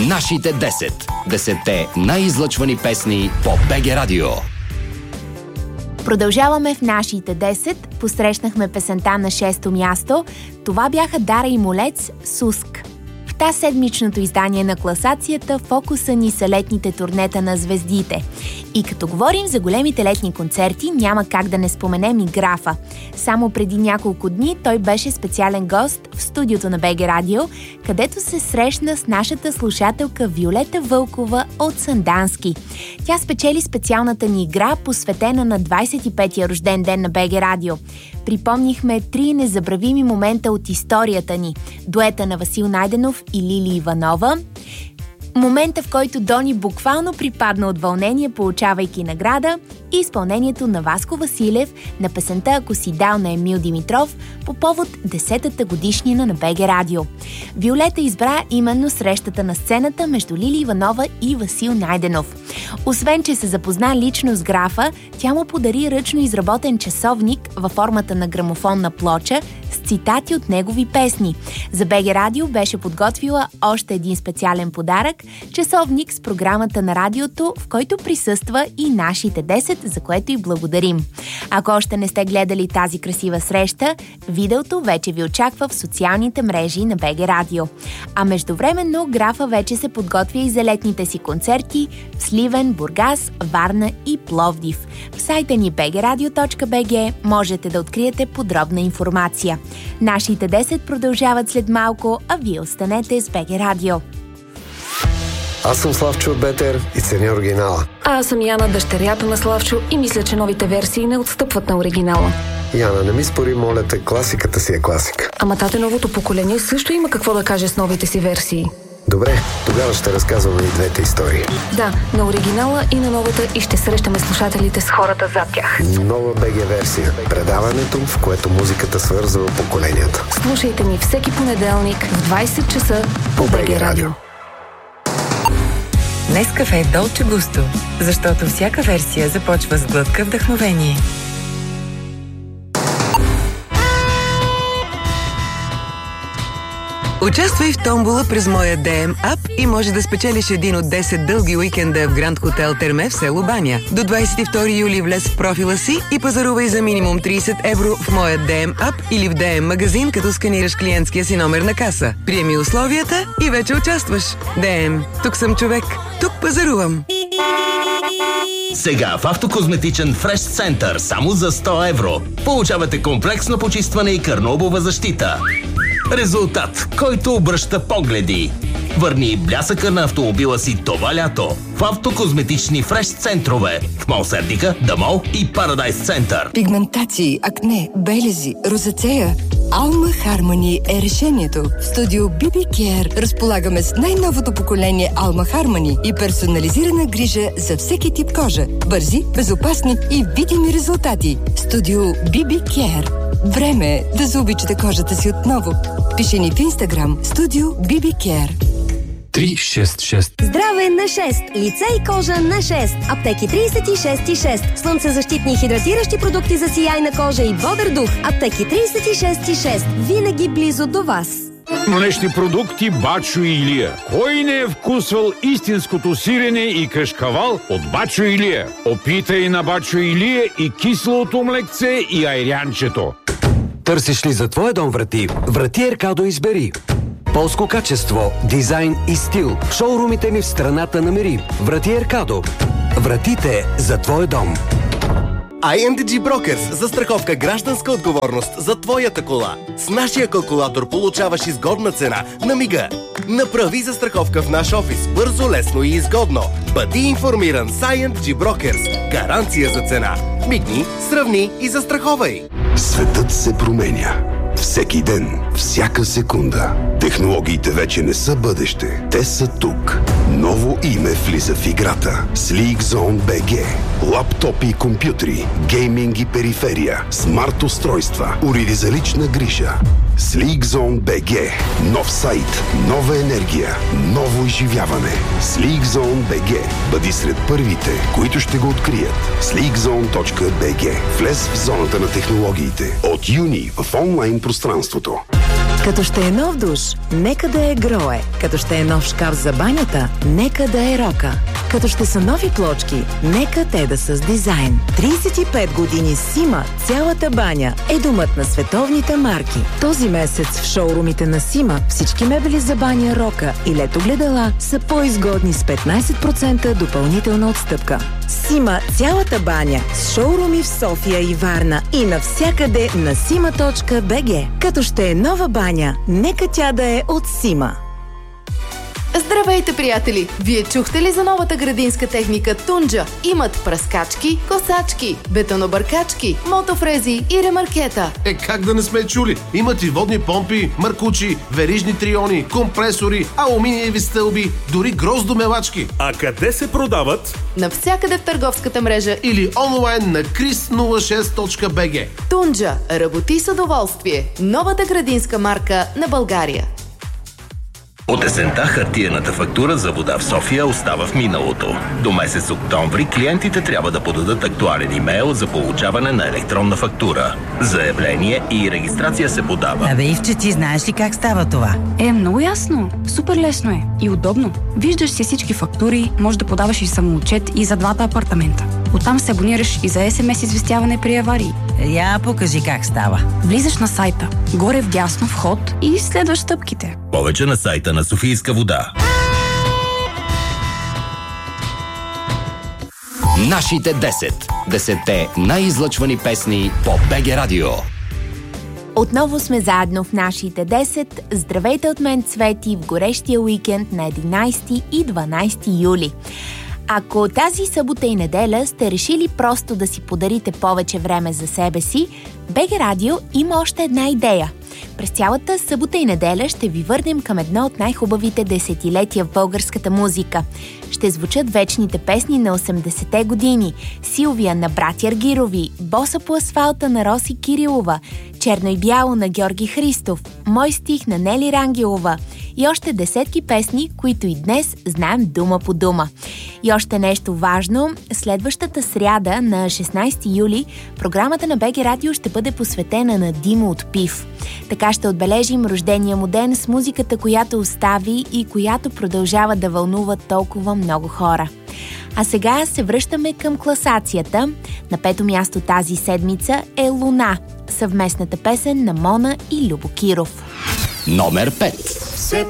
Нашите 10. 10-те най-излъчвани песни по БГ Радио. Продължаваме в нашите 10. Посрещнахме песента на 6-то място. Това бяха Дара и Молец, Суск. В тази седмичното издание на класацията фокуса ни са летните турнета на звездите. И като говорим за големите летни концерти, няма как да не споменем и Графа. Само преди няколко дни той беше специален гост в студиото на БГ Радио, където се срещна с нашата слушателка Виолета Вълкова от Сандански. Тя спечели специалната ни игра, посветена на 25-я рожден ден на БГ Радио. Припомнихме 3 незабравими момента от историята ни. Дуета на Васил Найденов и Лили Иванова. Момента, в който Дони буквално припадна от вълнение, получавайки награда, и изпълнението на Васко Василев на песента "Ако си дал" на Емил Димитров по повод 10-та годишнина на БГ Радио. Виолета избра именно срещата на сцената между Лили Иванова и Васил Найденов. Освен, че се запозна лично с Графа, тя му подари ръчно изработен часовник във формата на грамофонна плоча с цитати от негови песни. За БГ Радио беше подготвила още един специален подарък – часовник с програмата на радиото, в който присъства и нашите 10, за което и благодарим. Ако още не сте гледали тази красива среща, видеото вече ви очаква в социалните мрежи на БГ Радио. А междувременно Графа вече се подготвя и за летните си концерти в Сливен, Бургас, Варна и Пловдив. В сайта ни bgradio.bg можете да откриете подробна информация. Нашите 10 продължават след малко, а вие останете с БГ Радио. Аз съм Славчо от Бетер и ценя оригинала. А аз съм Яна, дъщерята на Славчо, и мисля, че новите версии не отстъпват на оригинала. Яна, не ми спори, моля те, класиката си е класика. Ама тате, новото поколение също има какво да каже с новите си версии. Добре, тогава ще разказваме и двете истории. Да, на оригинала и на новата, и ще срещаме слушателите с хората зад тях. Нова БГ версия. Предаването, в което музиката свързва поколенията. Слушайте ни всеки понеделник в 20 часа по БГ Радио. Нескафе Долче Густо, защото всяка версия започва с глътка вдъхновение. Участвай в томбола през моя DM ап и може да спечелиш един от 10 дълги уикенда в Гранд Хотел Терме в село Баня. До 22 юли влез в профила си и пазарувай за минимум 30 евро в моя DM ап или в DM магазин, като сканираш клиентския си номер на каса. Приеми условията и вече участваш. DM. Тук съм човек. Тук пазарувам. Сега в Автокозметичен Фреш Център само за 100 евро получавате комплексно почистване и кърнобова защита. Резултат, който обръща погледи. Върни блясъка на автомобила си това лято в Автокозметични Фреш центрове в Мол Сердика, Дамол и Парадайс Център. Пигментации, акне, белези, розацея. Алма Хармони е решението. В студио BB Care разполагаме с най-новото поколение Алма Хармони и персонализирана грижа за всеки тип кожа. Бързи, безопасни и видими резултати. Студио BB Care. Време е да заобичате кожата си отново. Пиши ни в Инстаграм Студио BB Care. 366. Здраве на 6. Лице и кожа на 6. Аптеки 36,6. Слънцезащитни и хидратиращи продукти за сияйна кожа и бодър дух. Аптеки 36,6. Винаги близо до вас. Млечни продукти Бачо и Илия. Кой не е вкусвал истинското сирене и кашкавал от Бачо и Илия? Опитай на Бачо и Илия и киселото млекце и айрянчето. Търсиш ли за твоя дом врати? Врати Еркадо избери. Полско качество, дизайн и стил. Шоурумите ни в страната намери. Врати Еркадо. Вратите за твоя дом. INDG Brokers – застраховка гражданска отговорност за твоята кола. С нашия калкулатор получаваш изгодна цена на мига. Направи застраховка в наш офис бързо, лесно и изгодно. Бъди информиран с INDG Brokers. Гаранция за цена. Мигни, сравни и застраховай. Светът се променя. Всеки ден, всяка секунда. Технологиите вече не са бъдеще. Те са тук. Ново име влиза в играта. SleekZone BG. Лаптопи и компютри, гейминг и периферия, смарт устройства, уреди за лична грижа. SleekZone BG. Нов сайт, нова енергия, ново изживяване. SleekZone BG. Бъди сред първите, които ще го открият. sleekzone.bg. Влез в зоната на технологиите. От юни в онлайн пространството. Като ще е нов душ, нека да е Грое. Като ще е нов шкаф за банята, нека да е Рока. Като ще са нови плочки, нека те да са с дизайн. 35 години Сима, цялата баня е домът на световните марки. Този месец в шоурумите на Сима всички мебели за баня, Рока и летогледала са по-изгодни с 15% допълнителна отстъпка. Сима, цялата баня с шоуруми в София и Варна и навсякъде на sima.bg. Като ще е нова баня, нека тя да е от Сима. Здравейте, приятели! Вие чухте ли за новата градинска техника Тунджа? Имат пръскачки, косачки, бетонобъркачки, мотофрези и ремаркета. Как да не сме чули? Имат и водни помпи, маркучи, верижни триони, компресори, алуминиеви стълби, дори гроздомелачки. А къде се продават? Навсякъде в търговската мрежа или онлайн на chris06.bg. Тунджа. Работи с удоволствие. Новата градинска марка на България. От есента хартиената фактура за вода в София остава в миналото. До месец октомври клиентите трябва да подадат актуален имейл за получаване на електронна фактура. Заявление и регистрация се подава. Абе, Ивче, ти знаеш ли как става това? Много ясно. Супер лесно е. И удобно. Виждаш си всички фактури, можеш да подаваш и самоотчет и за двата апартамента. Оттам се абонираш и за СМС известяване при аварии. Я покажи как става. Влизаш на сайта, горе вдясно вход и следваш стъпките. Повече на сайта на Софийска вода. Нашите 10 най-излъчвани песни по БГ Радио. Отново сме заедно в нашите 10. Здравейте от мен, Цвети, в горещия уикенд на 11 и 12 юли. Ако тази събота и неделя сте решили просто да си подарите повече време за себе си, БГ Радио има още една идея. През цялата събота и неделя ще ви върнем към едно от най-хубавите десетилетия в българската музика. Ще звучат вечните песни на 80-те години, Силвия на братя Аргирови, Боса по асфалта на Роси Кирилова, Черно и бяло на Георги Христов, Мой стих на Нели Рангелова и още десетки песни, които и днес знаем дума по дума. И още нещо важно, следващата сряда на 16 юли програмата на БГ Радио ще бъде посветена на Димо от ПИВ. Така ще отбележим рождения му ден с музиката, която остави и която продължава да вълнува толкова много хора. А сега се връщаме към класацията. На 5-то място тази седмица е Луна, съвместната песен на Мона и Любо Киров. Номер 5.